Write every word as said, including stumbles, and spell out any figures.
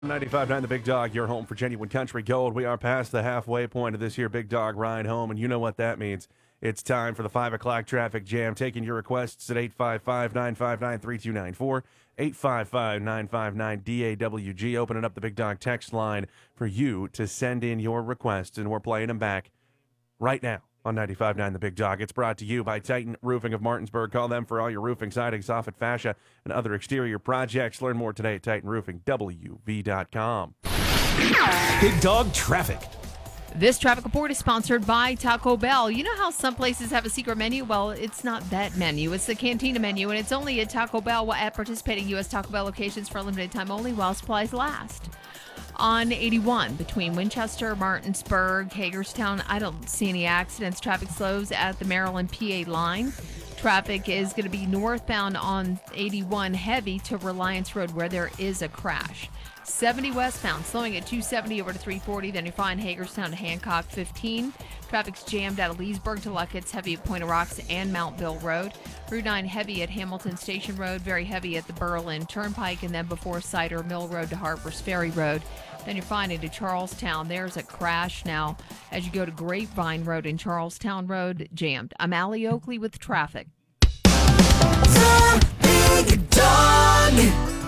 ninety-five point nine The Big Dog, your home for genuine country gold. We are past the halfway point of this here Big Dog ride home, and you know what that means. It's time for the five o'clock traffic jam. Taking your requests at eight five five, nine five nine, three two nine four, eight five five, nine five nine, D A W G. Opening up the Big Dog text line for you to send in your requests, and we're playing them back right now on ninety-five point nine The Big Dog. It's brought to you by Titan Roofing of Martinsburg. Call them for all your roofing, siding, soffit, fascia, and other exterior projects. Learn more today at titan roofing w v dot com. Big Dog Traffic. This traffic report is sponsored by Taco Bell. You know how some places have a secret menu? Well, it's not that menu. It's the Cantina menu, and it's only at Taco Bell at participating U S Taco Bell locations for a limited time only while supplies last. On eighty-one, between Winchester, Martinsburg, Hagerstown, I don't see any accidents. Traffic slows at the Maryland P A line. Traffic is going to be northbound on eighty-one heavy to Reliance Road where there is a crash. seventy westbound, slowing at two seventy over to three forty. Then you find Hagerstown to Hancock fifteen. Traffic's jammed out of Leesburg to Luckett's, heavy at Point of Rocks and Mountville Road. Route nine heavy at Hamilton Station Road, very heavy at the Berlin Turnpike, and then before Cider Mill Road to Harper's Ferry Road. Then you're finding to Charlestown. There's a crash now as you go to Grapevine Road and Charlestown Road, jammed. I'm Allie Oakley with traffic. The Big Dog.